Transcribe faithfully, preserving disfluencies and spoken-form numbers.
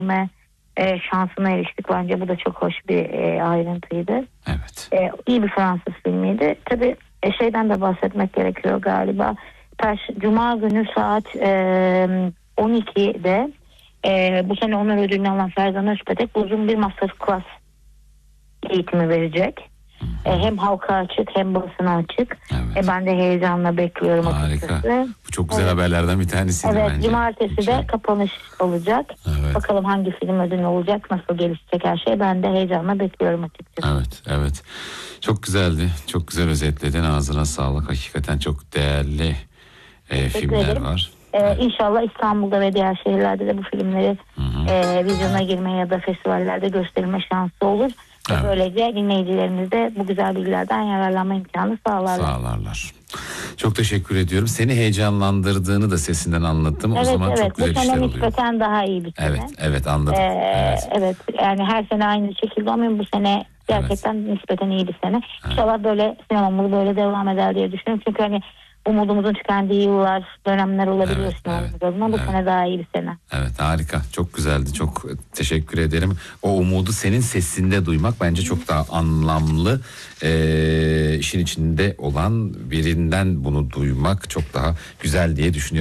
görme e, şansına eriştik. Bence bu da çok hoş bir e, ayrıntıydı. Evet. E, iyi bir Fransız filmiydi. Tabii e, şeyden de bahsetmek gerekiyor galiba. Perş, Cuma günü saat e, on ikide e, bu sene Onur Ödülünü alan Ferzan Özpetek uzun bir masterclass eğitimi verecek. E, hem halka açık hem basına açık. Evet. E, ben de heyecanla bekliyorum. Harika. Açıkçası. Bu çok güzel Evet. haberlerden bir tanesiydi Evet, bence. cumartesi Güzel. de kapanış olacak. Evet. Bakalım hangi film ödülü olacak, nasıl gelişecek her şey. Ben de heyecanla bekliyorum açıkçası. Evet, evet. Çok güzeldi. Çok güzel özetledin. Ağzına sağlık. Hakikaten çok değerli e, filmler ederim. var. Ee, Evet. İnşallah İstanbul'da ve diğer şehirlerde de bu filmleri e, vizyona girmeye ya da festivallerde gösterilme şansı olur. Evet. Ve böylece dinleyicilerimiz de bu güzel bilgilerden yararlanma imkanı sağlarlar. Sağlarlar. Çok teşekkür ediyorum. Seni heyecanlandırdığını da sesinden anladım. Evet, O zaman evet. çok güzel Bu işler sene oluyor. nispeten daha iyi bir sene. Evet, evet anladım. Ee, evet. evet. Yani her sene aynı şekilde olmuyor. Bu sene gerçekten evet. nispeten iyi bir sene. Evet. İnşallah böyle sinemamız böyle devam eder diye düşünüyorum. Çünkü hani umudumuzun tükendiği yıllar, dönemler olabiliyor Evet, sinemamız evet, adına. Bu evet. sene daha iyi bir sene. Evet, harika. Çok güzeldi. Çok teşekkür ederim. O umudu senin sesinde duymak bence çok daha anlamlı. Ee, işin içinde olan birinden bunu duymak çok daha güzel diye düşünüyorum.